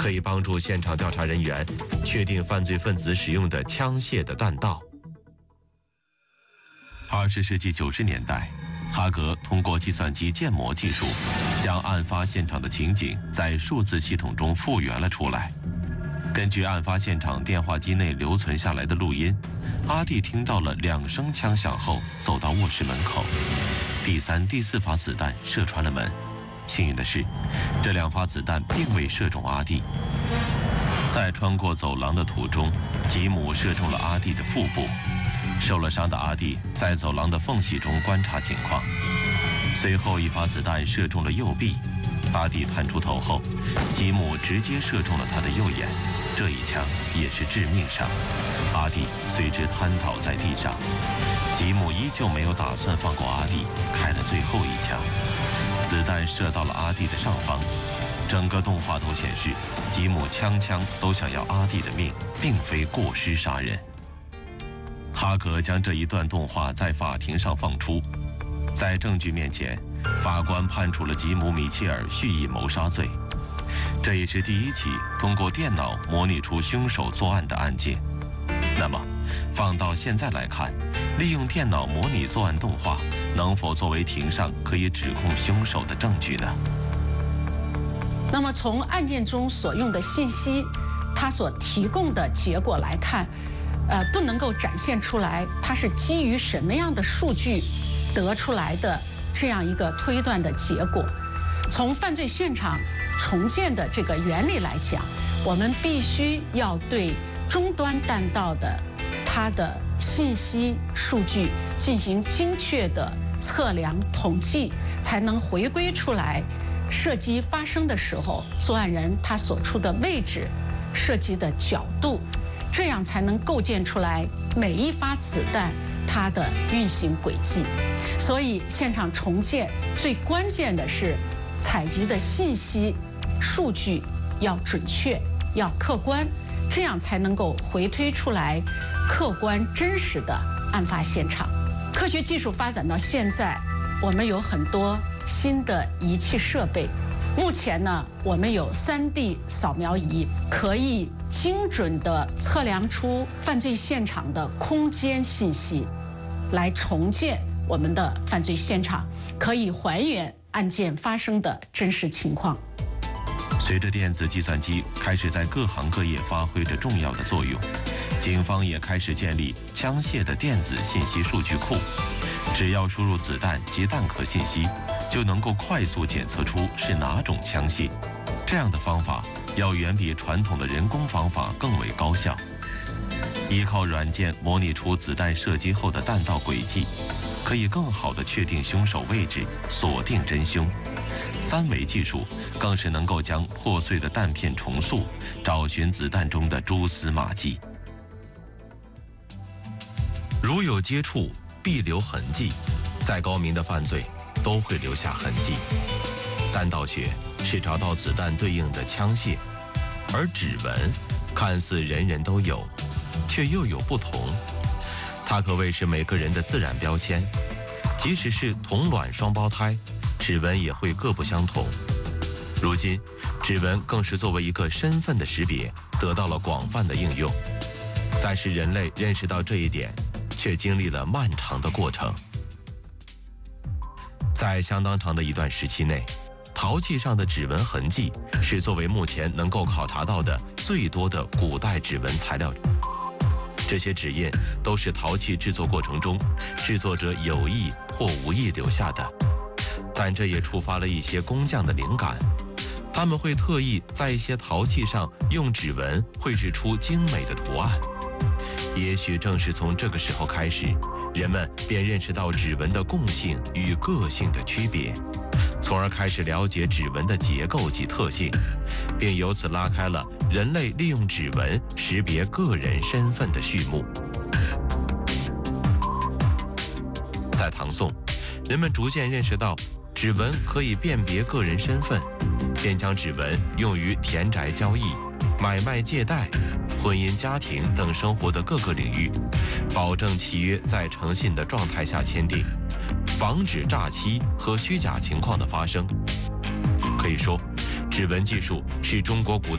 可以帮助现场调查人员确定犯罪分子使用的枪械的弹道。20世纪90年代，哈格通过计算机建模技术，将案发现场的情景在数字系统中复原了出来。根据案发现场电话机内留存下来的录音，阿弟听到了2声枪响后，走到卧室门口，第3、第4发子弹射穿了门。幸运的是，这2发子弹并未射中阿弟。在穿过走廊的途中，吉姆射中了阿弟的腹部。受了伤的阿弟在走廊的缝隙中观察情况，随后1发子弹射中了右臂。阿弟探出头后，吉姆直接射中了他的右眼，这一枪也是致命伤。阿弟随之瘫倒在地上，吉姆依旧没有打算放过阿弟，开了最后1枪。子弹射到了阿弟的上方，整个动画都显示吉姆枪都想要阿弟的命，并非过失杀人。哈格将这一段动画在法庭上放出，在证据面前，法官判处了吉姆·米切尔蓄意谋杀罪。这也是第1起通过电脑模拟出凶手作案的案件。那么，放到现在来看，利用电脑模拟作案动画能否作为庭上可以指控凶手的证据呢？ 那么从案件中所用的信息，它所提供的结果来看，不能够展现出来它是基于什么样的数据得出来的这样一个推断的结果。从犯罪现场重建的这个原理来讲，我们必须要对终端弹道的它的信息数据进行精确的测量统计，才能回归出来射击发生的时候作案人他所处的位置、射击的角度，这样才能构建出来每1发子弹它的运行轨迹。所以现场重建最关键的是采集的信息数据要准确、要客观，这样才能够回推出来客观真实的案发现场。科学技术发展到现在，我们有很多新的仪器设备。目前呢，我们有3D 扫描仪，可以精准地测量出犯罪现场的空间信息，来重建我们的犯罪现场，可以还原案件发生的真实情况。 随着电子计算机开始在各行各业发挥着重要的作用，警方也开始建立枪械的电子信息数据库。只要输入子弹及弹壳信息，就能够快速检测出是哪种枪械。这样的方法要远比传统的人工方法更为高效。依靠软件模拟出子弹射击后的弹道轨迹，可以更好地确定凶手位置，锁定真凶。3维技术更是能够将破碎的弹片重塑，找寻子弹中的蛛丝马迹。如有接触，必留痕迹，再高明的犯罪都会留下痕迹。弹道学是找到子弹对应的枪械，而指纹看似人人都有，却又有不同。它可谓是每个人的自然标签，即使是同卵双胞胎，指纹也会各不相同。如今，指纹更是作为一个身份的识别，得到了广泛的应用。但是人类认识到这一点，却经历了漫长的过程。在相当长的一段时期内，陶器上的指纹痕迹是作为目前能够考察到的最多的古代指纹材料。这些指印都是陶器制作过程中制作者有意或无意留下的，但这也触发了一些工匠的灵感，他们会特意在一些陶器上用指纹绘制出精美的图案。也许正是从这个时候开始，人们便认识到指纹的共性与个性的区别，从而开始了解指纹的结构及特性，并由此拉开了人类利用指纹识别个人身份的序幕。在唐宋，人们逐渐认识到指纹可以辨别个人身份，便将指纹用于田宅交易、买卖借贷、婚姻家庭等生活的各个领域，保证契约在诚信的状态下签订，防止诈欺和虚假情况的发生。可以说，指纹技术是中国古代